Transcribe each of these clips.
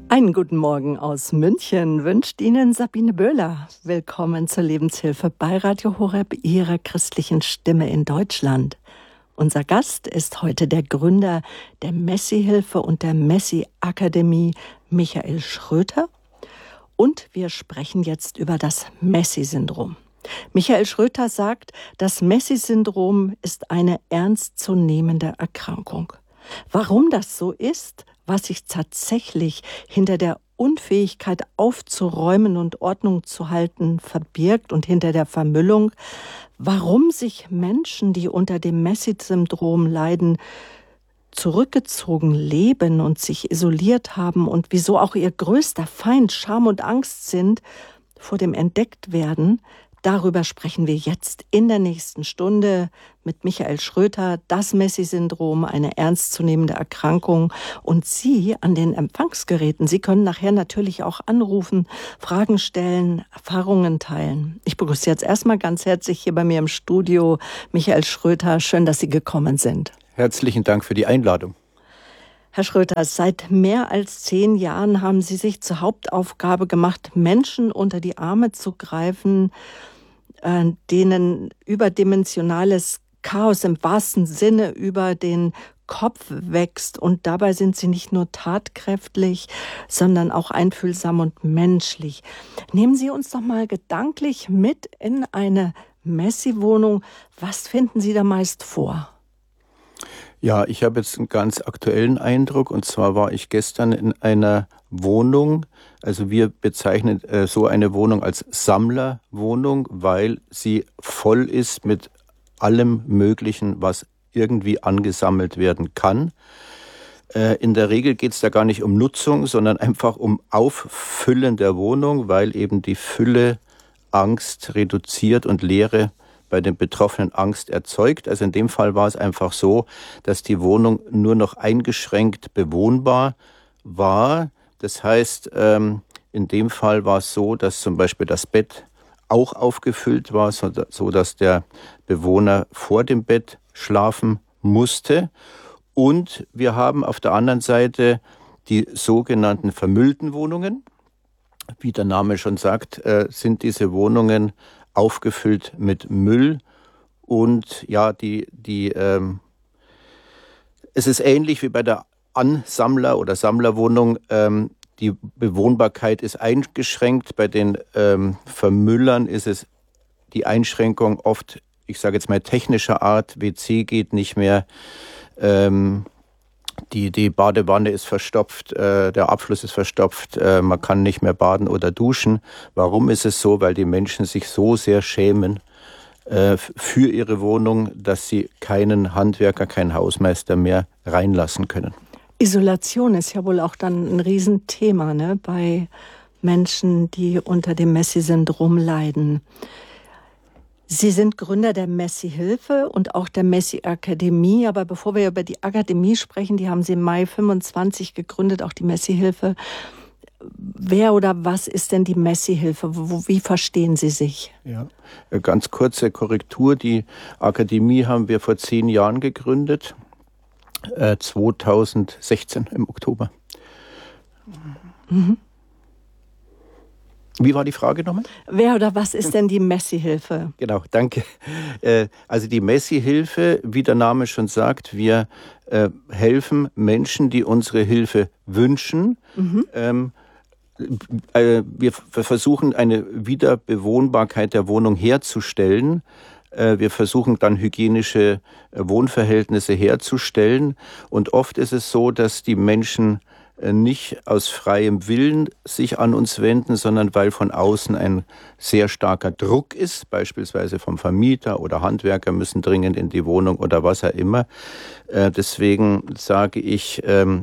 Einen guten Morgen aus München wünscht Ihnen Sabine Böhler. Willkommen zur Lebenshilfe bei Radio Horeb, Ihrer christlichen Stimme in Deutschland. Unser Gast ist heute der Gründer der Messi-Hilfe und der Messi-Akademie, Michael Schröter. Und wir sprechen jetzt über das Messi-Syndrom. Michael Schröter sagt, das Messi-Syndrom ist eine ernstzunehmende Erkrankung. Warum das so ist, was sich tatsächlich hinter der Unfähigkeit aufzuräumen und Ordnung zu halten verbirgt und hinter der Vermüllung, warum sich Menschen, die unter dem Messi-Syndrom leiden, zurückgezogen leben und sich isoliert haben und wieso auch ihr größter Feind Scham und Angst sind vor dem Entdecktwerden, darüber sprechen wir jetzt in der nächsten Stunde mit Michael Schröter, das Messi-Syndrom, eine ernstzunehmende Erkrankung. Und Sie an den Empfangsgeräten, Sie können nachher natürlich auch anrufen, Fragen stellen, Erfahrungen teilen. Ich begrüße jetzt erstmal ganz herzlich hier bei mir im Studio Michael Schröter. Schön, dass Sie gekommen sind. Herzlichen Dank für die Einladung. Herr Schröter, seit mehr als 10 Jahren haben Sie sich zur Hauptaufgabe gemacht, Menschen unter die Arme zu greifen, denen überdimensionales Chaos im wahrsten Sinne über den Kopf wächst. Und dabei sind Sie nicht nur tatkräftig, sondern auch einfühlsam und menschlich. Nehmen Sie uns doch mal gedanklich mit in eine Messi-Wohnung. Was finden Sie da meist vor? Ja, ich habe jetzt einen ganz aktuellen Eindruck. Und zwar war ich gestern in einer Wohnung. Also wir bezeichnen so eine Wohnung als Sammlerwohnung, weil sie voll ist mit allem Möglichen, was irgendwie angesammelt werden kann. In der Regel geht es da gar nicht um Nutzung, sondern einfach um Auffüllen der Wohnung, weil eben die Fülle Angst reduziert und Leere bei den Betroffenen Angst erzeugt. Also in dem Fall war es einfach so, dass die Wohnung nur noch eingeschränkt bewohnbar war. Das heißt, in dem Fall war es so, dass zum Beispiel das Bett auch aufgefüllt war, so dass der Bewohner vor dem Bett schlafen musste. Und wir haben auf der anderen Seite die sogenannten vermüllten Wohnungen. Wie der Name schon sagt, sind diese Wohnungen aufgefüllt mit Müll. Und ja, es ist ähnlich wie bei der Ansammler- oder Sammlerwohnung. Die Bewohnbarkeit ist eingeschränkt. Bei den Vermüllern ist es die Einschränkung oft, ich sage jetzt mal technischer Art, WC geht nicht mehr, die Badewanne ist verstopft, der Abfluss ist verstopft, man kann nicht mehr baden oder duschen. Warum ist es so? Weil die Menschen sich so sehr schämen für ihre Wohnung, dass sie keinen Handwerker, keinen Hausmeister mehr reinlassen können. Isolation ist ja wohl auch dann ein Riesenthema, ne, bei Menschen, die unter dem Messi-Syndrom leiden. Sie sind Gründer der Messi-Hilfe und auch der Messi-Akademie. Aber bevor wir über die Akademie sprechen, die haben Sie im Mai 25 gegründet, auch die Messi-Hilfe. Wer oder was ist denn die Messi-Hilfe? Wie verstehen Sie sich? Ja, ganz kurze Korrektur. Die Akademie haben wir vor 10 Jahren gegründet. 2016 im Oktober. Mhm. Wie war die Frage nochmal? Wer oder was ist denn die Messi-Hilfe? Genau, danke. Also die Messi-Hilfe, wie der Name schon sagt, wir helfen Menschen, die unsere Hilfe wünschen. Mhm. Wir versuchen eine Wiederbewohnbarkeit der Wohnung herzustellen. Wir versuchen dann hygienische Wohnverhältnisse herzustellen. Und oft ist es so, dass die Menschen nicht aus freiem Willen sich an uns wenden, sondern weil von außen ein sehr starker Druck ist, beispielsweise vom Vermieter oder Handwerker müssen dringend in die Wohnung oder was auch immer. Deswegen sage ich,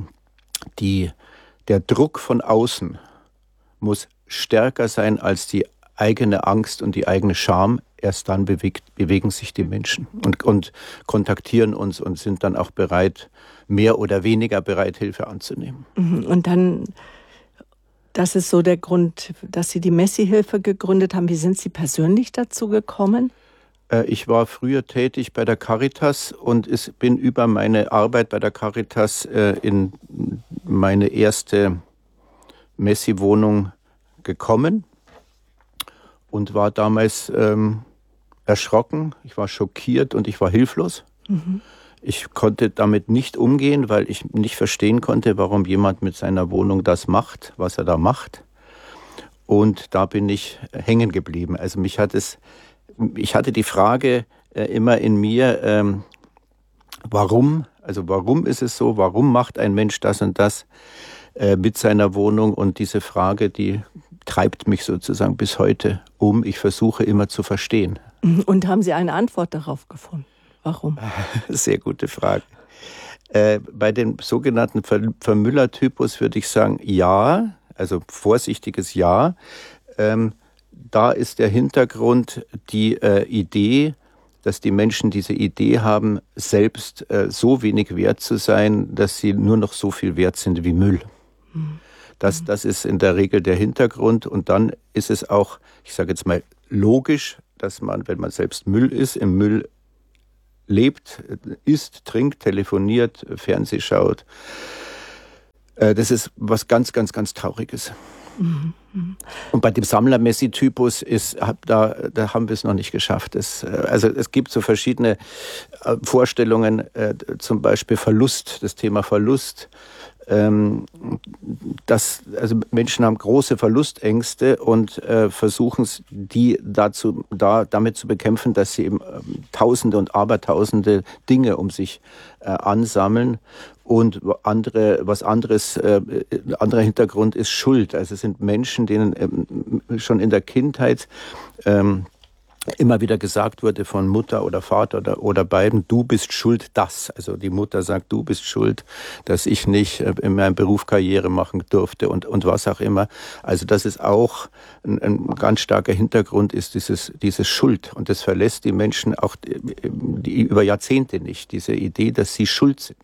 der Druck von außen muss stärker sein als die eigene Angst und die eigene Scham. Erst dann bewegen sich die Menschen und kontaktieren uns und sind dann auch bereit, mehr oder weniger bereit, Hilfe anzunehmen. Und dann, das ist so der Grund, dass Sie die Messi-Hilfe gegründet haben. Wie sind Sie persönlich dazu gekommen? Ich war früher tätig bei der Caritas und bin über meine Arbeit bei der Caritas in meine erste Messi-Wohnung gekommen und war damals erschrocken, ich war schockiert und ich war hilflos. Mhm. Ich konnte damit nicht umgehen, weil ich nicht verstehen konnte, warum jemand mit seiner Wohnung das macht, was er da macht. Und da bin ich hängen geblieben. Also ich hatte die Frage immer in mir, warum? Also warum ist es so? Warum macht ein Mensch das und das mit seiner Wohnung? Und diese Frage, die treibt mich sozusagen bis heute um. Ich versuche immer zu verstehen. Und haben Sie eine Antwort darauf gefunden? Warum? Sehr gute Frage. Bei dem sogenannten Vermüller-Typus würde ich sagen, ja, also vorsichtiges Ja. Da ist der Hintergrund die Idee, dass die Menschen diese Idee haben, selbst so wenig wert zu sein, dass sie nur noch so viel wert sind wie Müll. Das ist in der Regel der Hintergrund. Und dann ist es auch, ich sage jetzt mal, logisch, dass man, wenn man selbst Müll ist, im Müll lebt, isst, trinkt, telefoniert, Fernseh schaut. Das ist was ganz, ganz, ganz Trauriges. Mhm. Und bei dem Sammler-Messi-Typus da haben wir es noch nicht geschafft. Also es gibt so verschiedene Vorstellungen, zum Beispiel Verlust, das Thema Verlust. Also Menschen haben große Verlustängste und versuchen es, damit zu bekämpfen, dass sie eben Tausende und Abertausende Dinge um sich ansammeln. Und anderer Hintergrund ist Schuld. Also es sind Menschen, denen schon in der Kindheit immer wieder gesagt wurde von Mutter oder Vater oder beiden, du bist schuld, dass. Also die Mutter sagt, du bist schuld, dass ich nicht in meinem Beruf Karriere machen durfte und was auch immer. Also das ist auch ein ganz starker Hintergrund, ist dieses Schuld. Und das verlässt die Menschen auch über Jahrzehnte nicht, diese Idee, dass sie schuld sind.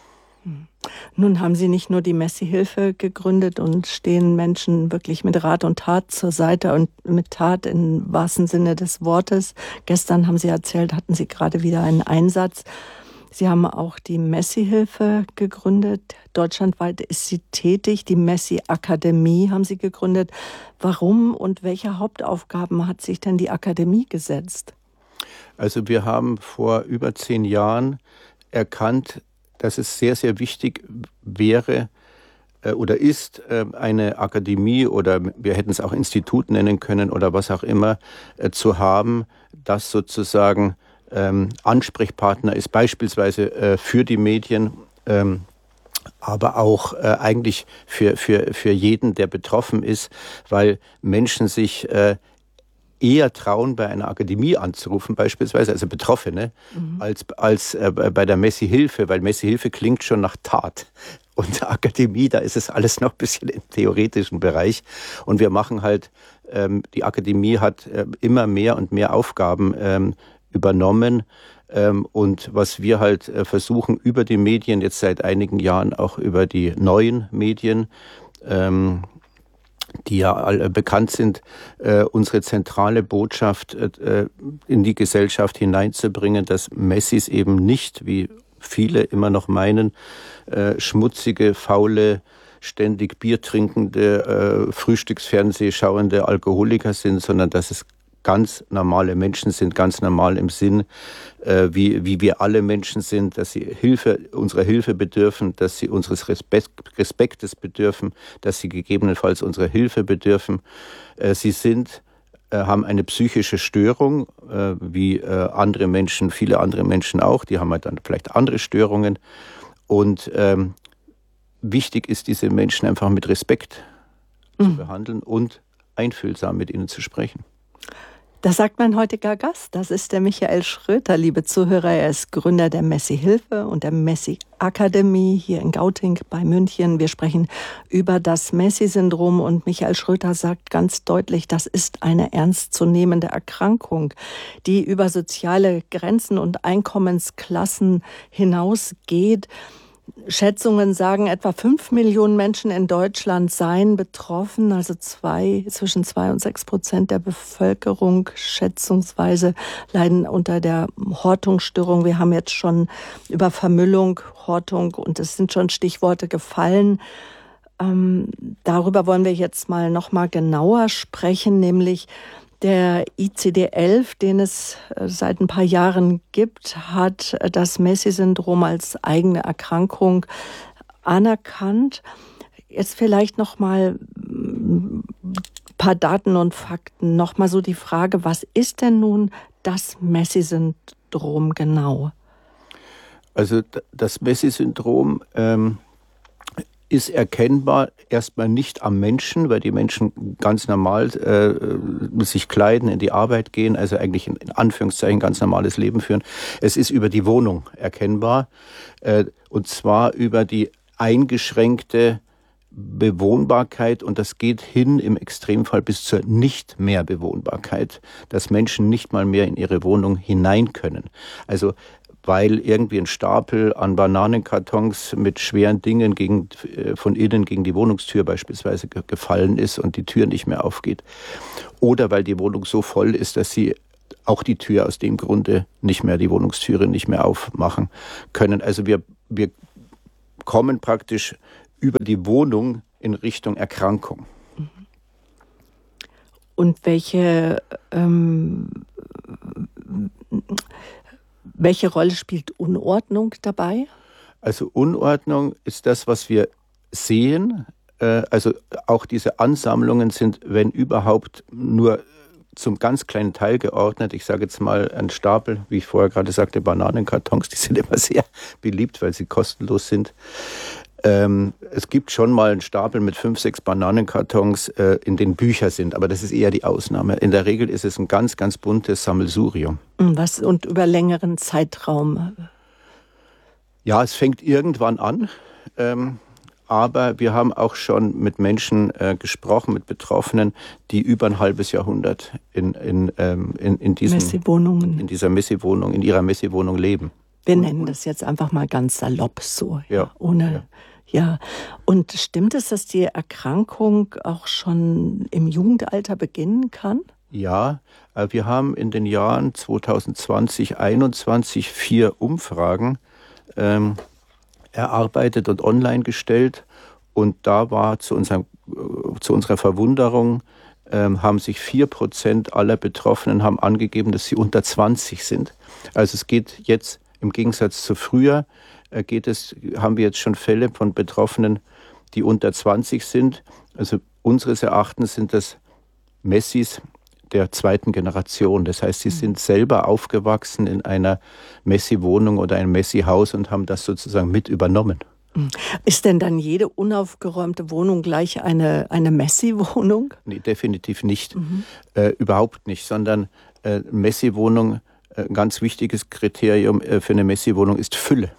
Nun haben Sie nicht nur die Messi-Hilfe gegründet und stehen Menschen wirklich mit Rat und Tat zur Seite und mit Tat im wahrsten Sinne des Wortes. Gestern haben Sie erzählt, hatten Sie gerade wieder einen Einsatz. Sie haben auch die Messi-Hilfe gegründet. Deutschlandweit ist sie tätig. Die Messi-Akademie haben Sie gegründet. Warum und welche Hauptaufgaben hat sich denn die Akademie gesetzt? Also wir haben vor über 10 Jahren erkannt, dass es sehr, sehr wichtig wäre oder ist, eine Akademie oder wir hätten es auch Institut nennen können oder was auch immer, zu haben, das sozusagen Ansprechpartner ist, beispielsweise für die Medien, aber auch eigentlich für jeden, der betroffen ist, weil Menschen sich eher trauen, bei einer Akademie anzurufen, beispielsweise, also Betroffene, als bei der Messi-Hilfe, weil Messi-Hilfe klingt schon nach Tat. Und Akademie, da ist es alles noch ein bisschen im theoretischen Bereich. Und wir machen halt, die Akademie hat immer mehr und mehr Aufgaben übernommen. Und was wir halt versuchen, über die Medien, jetzt seit einigen Jahren auch über die neuen Medien, die ja alle bekannt sind, unsere zentrale Botschaft in die Gesellschaft hineinzubringen, dass Messis eben nicht, wie viele immer noch meinen, schmutzige, faule, ständig Bier trinkende, Frühstücksfernseh schauende Alkoholiker sind, sondern dass es ganz normale Menschen sind, ganz normal im Sinn, wie wir alle Menschen sind, dass sie unserer Hilfe bedürfen, dass sie unseres Respektes bedürfen, dass sie gegebenenfalls unserer Hilfe bedürfen. Sie haben eine psychische Störung, wie andere Menschen, viele andere Menschen auch, die haben halt dann vielleicht andere Störungen. Und wichtig ist, diese Menschen einfach mit Respekt zu behandeln und einfühlsam mit ihnen zu sprechen. Das sagt mein heutiger Gast, das ist der Michael Schröter, liebe Zuhörer. Er ist Gründer der Messi-Hilfe und der Messi-Akademie hier in Gauting bei München. Wir sprechen über das Messi-Syndrom und Michael Schröter sagt ganz deutlich, das ist eine ernstzunehmende Erkrankung, die über soziale Grenzen und Einkommensklassen hinausgeht. Schätzungen sagen, etwa 5 Millionen Menschen in Deutschland seien betroffen, also zwischen 2 und 6% der Bevölkerung schätzungsweise leiden unter der Hortungsstörung. Wir haben jetzt schon über Vermüllung, Hortung und es sind schon Stichworte gefallen. Darüber wollen wir jetzt noch mal genauer sprechen, nämlich der ICD-11, den es seit ein paar Jahren gibt, hat das Messi-Syndrom als eigene Erkrankung anerkannt. Jetzt vielleicht noch mal ein paar Daten und Fakten. Noch mal so die Frage, was ist denn nun das Messi-Syndrom genau? Also das Messi-Syndrom ist erkennbar erstmal nicht am Menschen, weil die Menschen ganz normal sich kleiden, in die Arbeit gehen, also eigentlich in Anführungszeichen ganz normales Leben führen. Es ist über die Wohnung erkennbar, und zwar über die eingeschränkte Bewohnbarkeit, und das geht hin im Extremfall bis zur nicht mehr Bewohnbarkeit, dass Menschen nicht mal mehr in ihre Wohnung hinein können. Also weil irgendwie ein Stapel an Bananenkartons mit schweren Dingen von innen gegen die Wohnungstür beispielsweise gefallen ist und die Tür nicht mehr aufgeht. Oder weil die Wohnung so voll ist, dass sie auch die Tür aus dem Grunde die Wohnungstüre nicht mehr aufmachen können. Also wir kommen praktisch über die Wohnung in Richtung Erkrankung. Und welche Rolle spielt Unordnung dabei? Also Unordnung ist das, was wir sehen. Also auch diese Ansammlungen sind, wenn überhaupt, nur zum ganz kleinen Teil geordnet. Ich sage jetzt mal ein Stapel, wie ich vorher gerade sagte, Bananenkartons, die sind immer sehr beliebt, weil sie kostenlos sind. Es gibt schon mal einen Stapel mit 5, 6 Bananenkartons, in denen Bücher sind, aber das ist eher die Ausnahme. In der Regel ist es ein ganz, ganz buntes Sammelsurium. Und über längeren Zeitraum? Ja, es fängt irgendwann an, aber wir haben auch schon mit Menschen gesprochen, mit Betroffenen, die über ein halbes Jahrhundert in dieser Messi-Wohnung, in ihrer Messi-Wohnung leben. Wir nennen das jetzt einfach mal ganz salopp so. Ja. Und stimmt es, dass die Erkrankung auch schon im Jugendalter beginnen kann? Ja, wir haben in den Jahren 2020, 2021 4 Umfragen erarbeitet und online gestellt. Und da war zu unserer Verwunderung, haben sich 4% aller Betroffenen haben angegeben, dass sie unter 20 sind. Also es geht jetzt im Gegensatz zu früher, haben wir jetzt schon Fälle von Betroffenen, die unter 20 sind. Also unseres Erachtens sind das Messis der 2. Generation. Das heißt, sie sind selber aufgewachsen in einer Messi-Wohnung oder einem Messi-Haus und haben das sozusagen mit übernommen. Ist denn dann jede unaufgeräumte Wohnung gleich eine Messi-Wohnung? Nee, definitiv nicht. Überhaupt nicht, sondern Messi-Wohnung, ein ganz wichtiges Kriterium für eine Messi-Wohnung ist Fülle.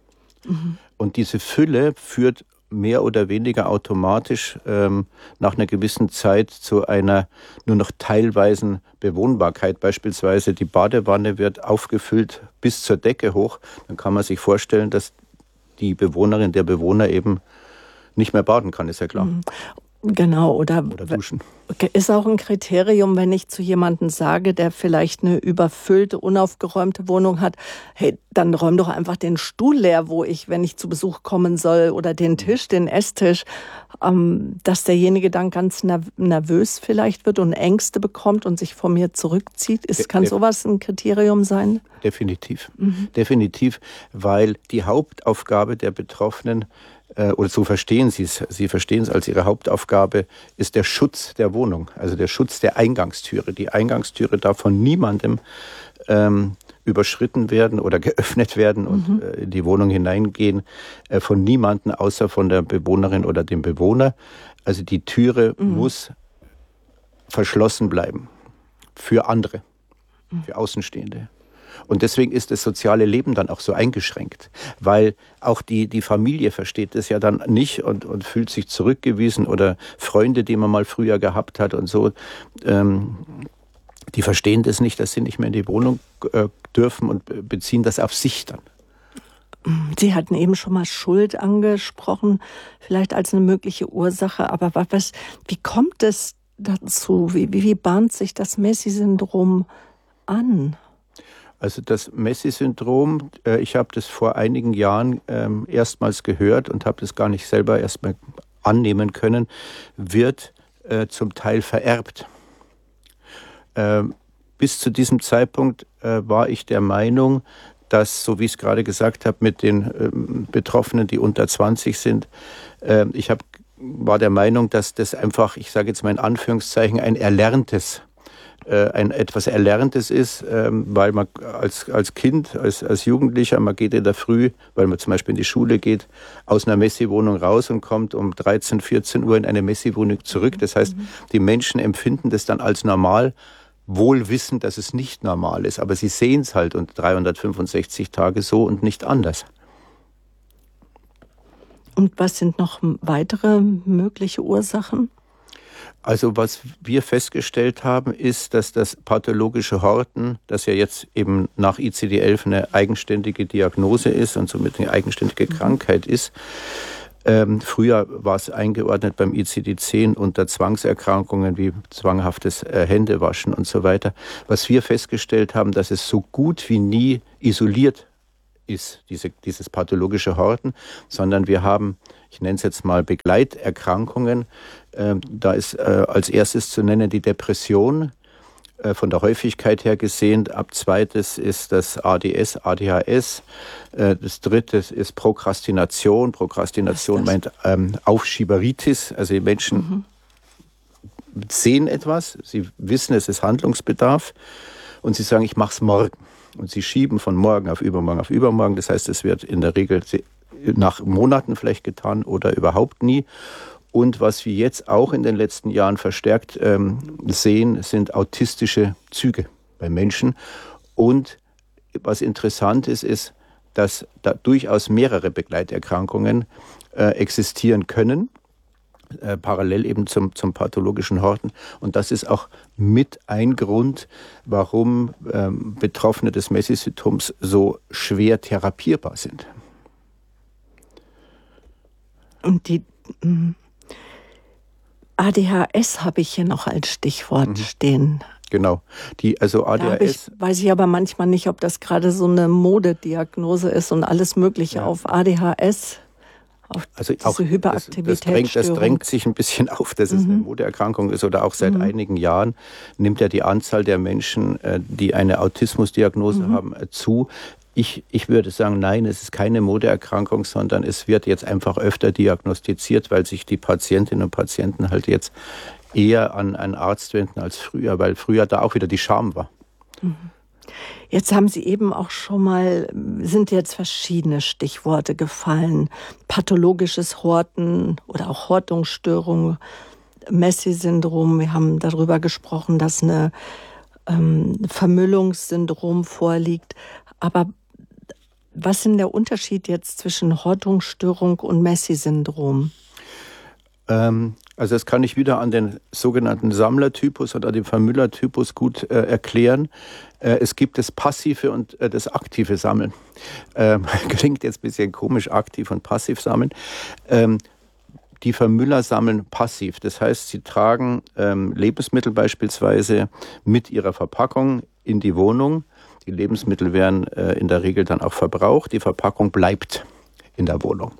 Und diese Fülle führt mehr oder weniger automatisch nach einer gewissen Zeit zu einer nur noch teilweisen Bewohnbarkeit. Beispielsweise die Badewanne wird aufgefüllt bis zur Decke hoch. Dann kann man sich vorstellen, dass die Bewohnerin, der Bewohner eben nicht mehr baden kann, ist ja klar. Genau, oder duschen. Ist auch ein Kriterium, wenn ich zu jemandem sage, der vielleicht eine überfüllte, unaufgeräumte Wohnung hat, hey, dann räum doch einfach den Stuhl leer, wenn ich zu Besuch kommen soll, oder den Tisch, den Esstisch, dass derjenige dann ganz nervös vielleicht wird und Ängste bekommt und sich von mir zurückzieht. Kann sowas ein Kriterium sein? Definitiv. Definitiv, weil die Hauptaufgabe der Betroffenen, oder so verstehen Sie es, Sie verstehen es als Ihre Hauptaufgabe, ist der Schutz der Wohnung, also der Schutz der Eingangstüre. Die Eingangstüre darf von niemandem überschritten werden oder geöffnet werden und in die Wohnung hineingehen, von niemandem außer von der Bewohnerin oder dem Bewohner. Also die Türe muss verschlossen bleiben für andere, für Außenstehende. Und deswegen ist das soziale Leben dann auch so eingeschränkt, weil auch die Familie versteht das ja dann nicht und fühlt sich zurückgewiesen, oder Freunde, die man mal früher gehabt hat und so, die verstehen das nicht, dass sie nicht mehr in die Wohnung dürfen und beziehen das auf sich dann. Sie hatten eben schon mal Schuld angesprochen, vielleicht als eine mögliche Ursache, aber wie kommt es dazu? Wie bahnt sich das Messi-Syndrom an? Also das Messi-Syndrom, ich habe das vor einigen Jahren erstmals gehört und habe das gar nicht selber erstmal annehmen können, wird zum Teil vererbt. Bis zu diesem Zeitpunkt war ich der Meinung, dass, so wie ich es gerade gesagt habe, mit den Betroffenen, die unter 20 sind, war der Meinung, dass das einfach, ich sage jetzt mal in Anführungszeichen, etwas Erlerntes ist, weil man als Kind, als Jugendlicher, man geht in der Früh, weil man zum Beispiel in die Schule geht, aus einer Messi-Wohnung raus und kommt um 13, 14 Uhr in eine Messi-Wohnung zurück. Das heißt, die Menschen empfinden das dann als normal, wohl wissend, dass es nicht normal ist. Aber sie sehen es halt und 365 Tage so und nicht anders. Und was sind noch weitere mögliche Ursachen? Also was wir festgestellt haben, ist, dass das pathologische Horten, das ja jetzt eben nach ICD-11 eine eigenständige Diagnose ist und somit eine eigenständige Krankheit ist. Früher war es eingeordnet beim ICD-10 unter Zwangserkrankungen wie zwanghaftes Händewaschen und so weiter. Was wir festgestellt haben, dass es so gut wie nie isoliert ist, dieses pathologische Horten, sondern wir haben, ich nenne es jetzt mal Begleiterkrankungen. Da ist als erstes zu nennen die Depression, von der Häufigkeit her gesehen. Ab zweites ist das ADS, ADHS. Das dritte ist Prokrastination. Prokrastination meint Aufschieberitis. Also die Menschen sehen etwas, sie wissen, es ist Handlungsbedarf und sie sagen, ich mache es morgen. Und sie schieben von morgen auf übermorgen auf übermorgen. Das heißt, es wird in der Regel nach Monaten vielleicht getan oder überhaupt nie. Und was wir jetzt auch in den letzten Jahren verstärkt sehen, sind autistische Züge bei Menschen. Und was interessant ist, dass da durchaus mehrere Begleiterkrankungen existieren können, parallel eben zum pathologischen Horten. Und das ist auch mit ein Grund, warum Betroffene des Messi-Syndroms so schwer therapierbar sind. Und die ADHS habe ich hier noch als Stichwort stehen. Genau. Also ADHS. Weiß ich aber manchmal nicht, ob das gerade so eine Modediagnose ist und alles Mögliche auf ADHS. Also auch das drängt sich ein bisschen auf, dass es eine Modeerkrankung ist oder auch seit einigen Jahren nimmt ja die Anzahl der Menschen, die eine Autismusdiagnose haben, zu. Ich würde sagen, nein, es ist keine Modeerkrankung, sondern es wird jetzt einfach öfter diagnostiziert, weil sich die Patientinnen und Patienten halt jetzt eher an einen Arzt wenden als früher, weil früher da auch wieder die Scham war. Jetzt haben Sie eben auch sind jetzt verschiedene Stichworte gefallen. Pathologisches Horten oder auch Hortungsstörung, Messi-Syndrom. Wir haben darüber gesprochen, dass eine Vermüllungssyndrom vorliegt. Aber was ist denn der Unterschied jetzt zwischen Hortungsstörung und Messi-Syndrom? Also das kann ich wieder an den sogenannten Sammlertypus oder den Vermüllertypus gut erklären. Es gibt das passive und das aktive Sammeln. Klingt jetzt ein bisschen komisch, aktiv und passiv sammeln. Die Vermüller sammeln passiv. Das heißt, sie tragen Lebensmittel beispielsweise mit ihrer Verpackung in die Wohnung. Die Lebensmittel werden in der Regel dann auch verbraucht. Die Verpackung bleibt in der Wohnung.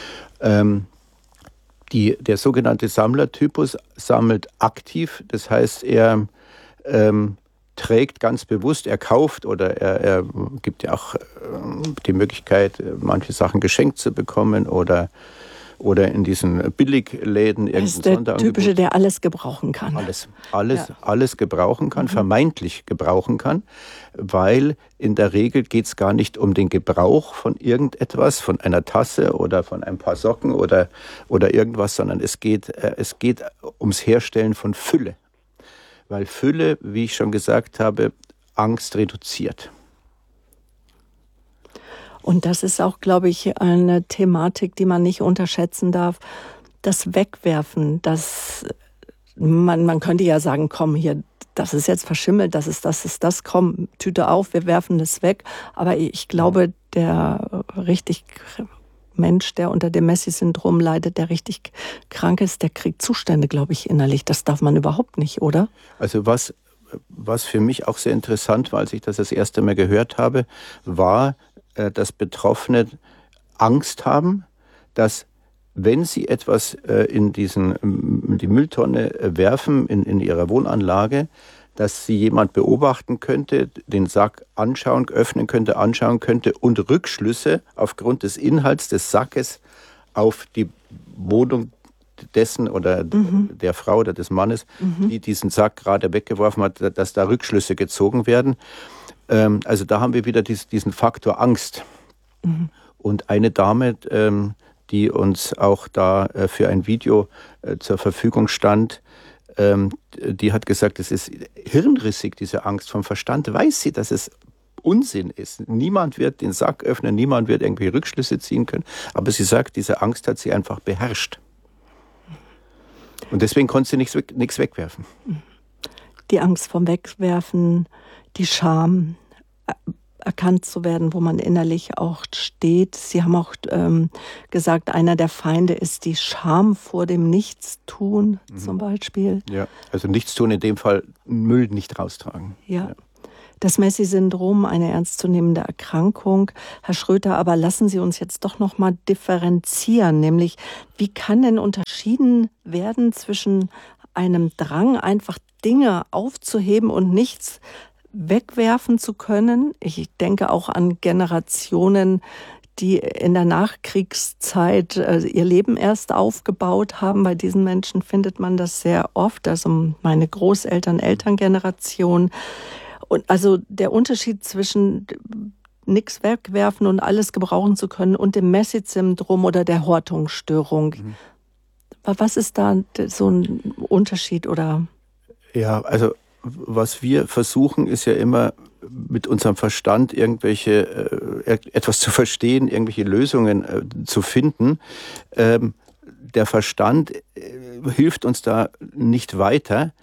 Der sogenannte Sammlertypus sammelt aktiv. Das heißt, er trägt ganz bewusst, er kauft oder er gibt ja auch die Möglichkeit, manche Sachen geschenkt zu bekommen oder in diesen Billigläden irgendein Sonderangebot. Das ist der Typische, der alles gebrauchen kann. Alles gebrauchen kann, vermeintlich gebrauchen kann, weil in der Regel geht es gar nicht um den Gebrauch von irgendetwas, von einer Tasse oder von ein paar Socken oder irgendwas, sondern es geht ums Herstellen von Fülle. Weil Fülle, wie ich schon gesagt habe, Angst reduziert. Und das ist auch, glaube ich, eine Thematik, die man nicht unterschätzen darf. Das Wegwerfen, man könnte ja sagen, komm hier, das ist jetzt verschimmelt, das ist das, komm, Tüte auf, wir werfen das weg. Aber ich glaube, der Mensch, der unter dem Messi-Syndrom leidet, der richtig krank ist, der kriegt Zustände, glaube ich, innerlich. Das darf man überhaupt nicht, oder? Also was für mich auch sehr interessant war, als ich das erste Mal gehört habe, war, dass Betroffene Angst haben, dass wenn Sie etwas in die Mülltonne werfen, in Ihrer Wohnanlage, dass Sie jemand beobachten könnte, den Sack öffnen könnte und Rückschlüsse aufgrund des Inhalts des Sackes auf die Wohnung dessen oder der Frau oder des Mannes, die diesen Sack gerade weggeworfen hat, dass da Rückschlüsse gezogen werden. Also da haben wir wieder diesen Faktor Angst. Und eine Dame, die uns auch da für ein Video zur Verfügung stand, die hat gesagt, es ist hirnrissig, diese Angst vom Verstand. Weiß sie, dass es Unsinn ist. Niemand wird den Sack öffnen, niemand wird irgendwelche Rückschlüsse ziehen können. Aber sie sagt, diese Angst hat sie einfach beherrscht. Und deswegen konnte sie nichts wegwerfen. Die Angst vom Wegwerfen, die Scham, erkannt zu werden, wo man innerlich auch steht. Sie haben auch gesagt, einer der Feinde ist die Scham vor dem Nichtstun zum Beispiel. Ja, also Nichtstun in dem Fall, Müll nicht raustragen. Ja. Das Messi-Syndrom, eine ernstzunehmende Erkrankung. Herr Schröter, aber lassen Sie uns jetzt doch noch mal differenzieren, nämlich wie kann denn unterschieden werden zwischen einem Drang, einfach Dinge aufzuheben und nichts wegwerfen zu können. Ich denke auch an Generationen, die in der Nachkriegszeit ihr Leben erst aufgebaut haben. Bei diesen Menschen findet man das sehr oft, also meine Großeltern, Elterngeneration. Und also der Unterschied zwischen nichts wegwerfen und alles gebrauchen zu können und dem Messi-Syndrom oder der Hortungsstörung. Was ist da so ein Unterschied oder? Ja, also was wir versuchen, ist ja immer mit unserem Verstand etwas zu verstehen, irgendwelche Lösungen zu finden. Der Verstand hilft uns da nicht weiter.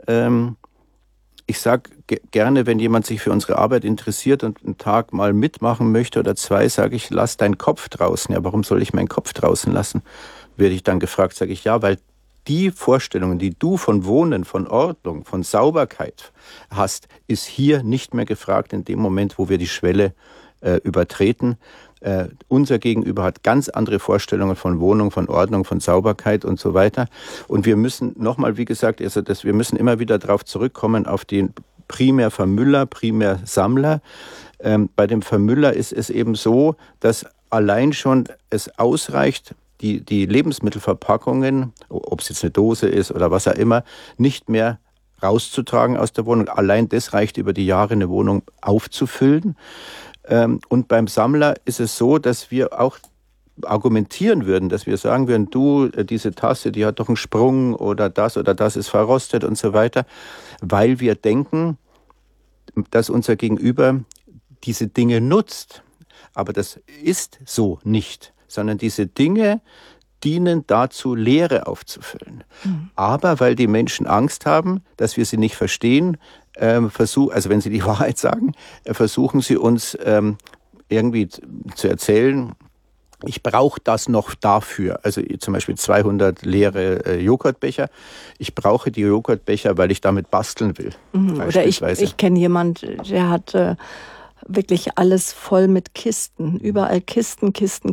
Ich sage gerne, wenn jemand sich für unsere Arbeit interessiert und einen Tag mal mitmachen möchte oder zwei, sage ich, lass deinen Kopf draußen. Ja, warum soll ich meinen Kopf draußen lassen? Werde ich dann gefragt, sage ich, ja, weil die Vorstellungen, die du von Wohnen, von Ordnung, von Sauberkeit hast, ist hier nicht mehr gefragt in dem Moment, wo wir die Schwelle übertreten. Unser Gegenüber hat ganz andere Vorstellungen von Wohnung, von Ordnung, von Sauberkeit und so weiter. Und wir müssen nochmal, wie gesagt, wir müssen immer wieder darauf zurückkommen, auf den Primärvermüller, Primärsammler. Bei dem Vermüller ist es eben so, dass allein schon es ausreicht, die Lebensmittelverpackungen, ob es jetzt eine Dose ist oder was auch immer, nicht mehr rauszutragen aus der Wohnung. Allein das reicht über die Jahre, eine Wohnung aufzufüllen. Und beim Sammler ist es so, dass wir auch argumentieren würden, dass wir sagen würden, du, diese Tasse, die hat doch einen Sprung oder das ist verrostet und so weiter, weil wir denken, dass unser Gegenüber diese Dinge nutzt. Aber das ist so nicht, sondern diese Dinge dienen dazu, Leere aufzufüllen. Aber weil die Menschen Angst haben, dass wir sie nicht verstehen, also wenn sie die Wahrheit sagen, versuchen sie uns irgendwie zu erzählen, ich brauche das noch dafür. Also zum Beispiel 200 leere Joghurtbecher. Ich brauche die Joghurtbecher, weil ich damit basteln will. Oder ich kenne jemanden, der hat wirklich alles voll mit Kisten. Überall Kisten.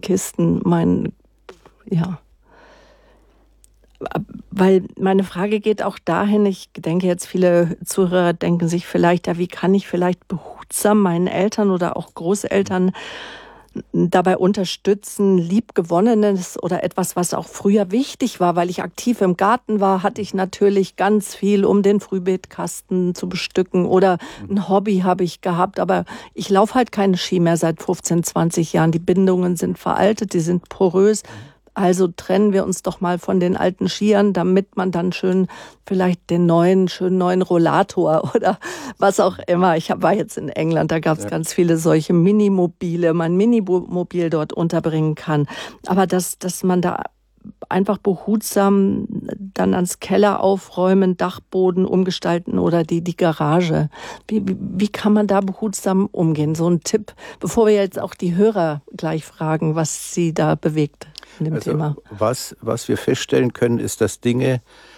Weil meine Frage geht auch dahin, ich denke jetzt, viele Zuhörer denken sich vielleicht, ja, wie kann ich vielleicht behutsam meinen Eltern oder auch Großeltern dabei unterstützen, Liebgewonnenes oder etwas, was auch früher wichtig war, weil ich aktiv im Garten war, hatte ich natürlich ganz viel, um den Frühbeetkasten zu bestücken oder ein Hobby habe ich gehabt, aber ich laufe halt keine Ski mehr seit 15, 20 Jahren. Die Bindungen sind veraltet, die sind porös. Also trennen wir uns doch mal von den alten Skiern, damit man dann schön vielleicht den schönen neuen Rollator oder was auch immer. Ich war jetzt in England, da gab es ganz viele solche Minimobile, man Minimobil dort unterbringen kann. Aber dass man da einfach behutsam dann ans Keller aufräumen, Dachboden umgestalten oder die Garage. Wie kann man da behutsam umgehen? So ein Tipp, bevor wir jetzt auch die Hörer gleich fragen, was sie da bewegt in dem Thema. Was wir feststellen können, ist, dass Dinge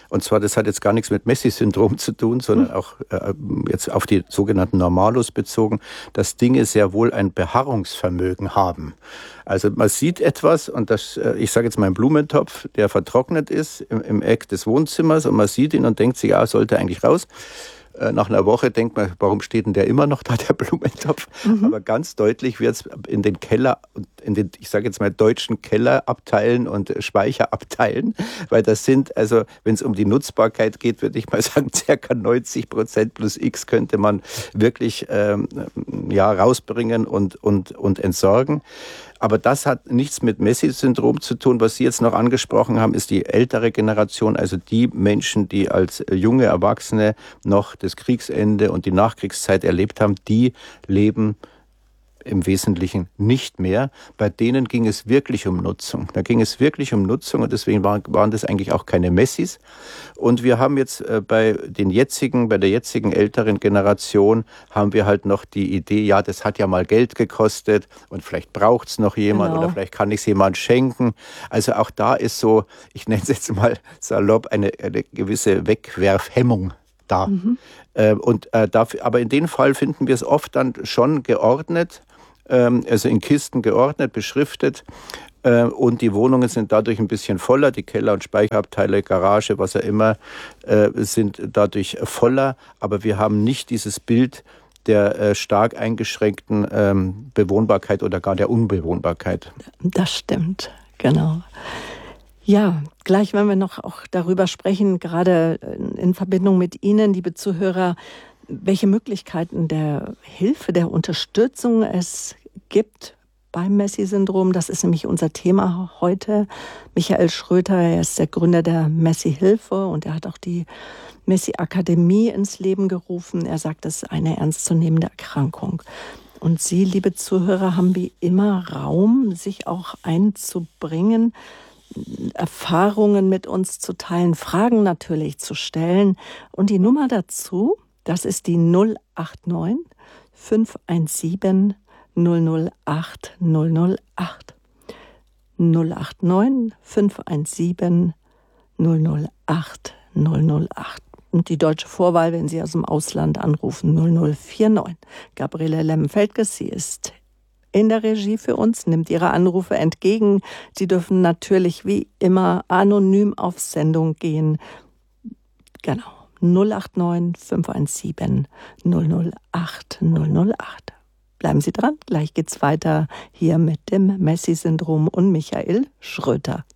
Und zwar, das hat jetzt gar nichts mit Messi-Syndrom zu tun, sondern auch jetzt auf die sogenannten Normalos bezogen, dass Dinge sehr wohl ein Beharrungsvermögen haben. Also man sieht etwas und das, ich sage jetzt mal einen Blumentopf, der vertrocknet ist im Eck des Wohnzimmers und man sieht ihn und denkt sich, ja, sollte eigentlich raus. Nach einer Woche denkt man, warum steht denn der immer noch da, der Blumentopf? Aber ganz deutlich wird es in den Keller, in den, ich sage jetzt mal, deutschen Kellerabteilen und Speicherabteilen, weil das sind, also wenn es um die Nutzbarkeit geht, würde ich mal sagen, ca. 90% plus X könnte man wirklich rausbringen und entsorgen. Aber das hat nichts mit Messi-Syndrom zu tun. Was Sie jetzt noch angesprochen haben, ist die ältere Generation, also die Menschen, die als junge Erwachsene noch das Kriegsende und die Nachkriegszeit erlebt haben, die leben im Wesentlichen nicht mehr. Bei denen ging es wirklich um Nutzung. Da ging es wirklich um Nutzung und deswegen waren das eigentlich auch keine Messis. Und wir haben jetzt bei der jetzigen älteren Generation haben wir halt noch die Idee, ja, das hat ja mal Geld gekostet und vielleicht braucht es noch jemand oder vielleicht kann ich es jemand schenken. Also auch da ist so, ich nenne es jetzt mal salopp, eine gewisse Wegwerfhemmung da. Aber in dem Fall finden wir es oft dann schon geordnet, also in Kisten geordnet, beschriftet. Und die Wohnungen sind dadurch ein bisschen voller. Die Keller- und Speicherabteile, Garage, was auch immer, sind dadurch voller. Aber wir haben nicht dieses Bild der stark eingeschränkten Bewohnbarkeit oder gar der Unbewohnbarkeit. Das stimmt, genau. Ja, gleich werden wir noch auch darüber sprechen, gerade in Verbindung mit Ihnen, liebe Zuhörer, welche Möglichkeiten der Hilfe, der Unterstützung es gibt beim Messi-Syndrom. Das ist nämlich unser Thema heute. Michael Schröter, er ist der Gründer der Messi-Hilfe und er hat auch die Messi-Akademie ins Leben gerufen. Er sagt, es ist eine ernstzunehmende Erkrankung. Und Sie, liebe Zuhörer, haben wie immer Raum, sich auch einzubringen, Erfahrungen mit uns zu teilen, Fragen natürlich zu stellen. Und die Nummer dazu, das ist die 089 517 008 008. 089 517 008 008. Und die deutsche Vorwahl, wenn Sie aus dem Ausland anrufen, 0049. Gabriele Lemmenfeldges, sie ist in der Regie für uns, nimmt Ihre Anrufe entgegen. Sie dürfen natürlich wie immer anonym auf Sendung gehen. Genau, 089 517 008 008. Bleiben Sie dran, gleich geht's weiter hier mit dem Messi-Syndrom und Michael Schröter.